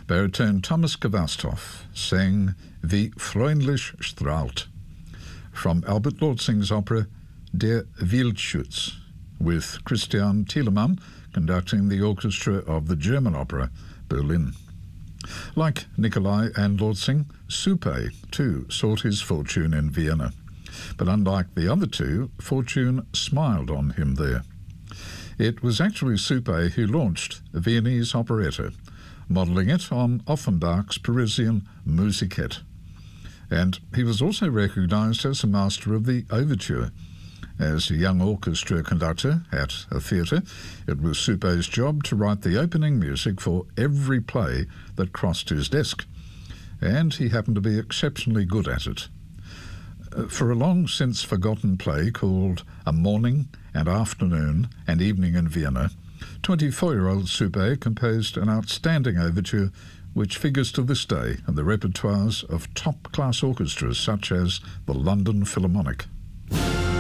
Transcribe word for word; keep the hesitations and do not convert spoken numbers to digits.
Baritone Thomas Gewasthoff sang Wie freundlich strahlt from Albert Lortzing's opera Der Wildschütz, with Christian Thielemann conducting the orchestra of the German Opera Berlin. Like Nicolai and Lortzing, Supe too sought his fortune in Vienna, but unlike the other two, fortune smiled on him there. It was actually Supe who launched a Viennese operetta, modelling it on Offenbach's Parisian Musicette. And he was also recognised as a master of the overture. As a young orchestra conductor at a theatre, it was Supe's job to write the opening music for every play that crossed his desk, and he happened to be exceptionally good at it. For a long-since-forgotten play called A Morning and Afternoon and Evening in Vienna, twenty-four-year-old Supe composed an outstanding overture which figures to this day in the repertoires of top-class orchestras such as the London Philharmonic.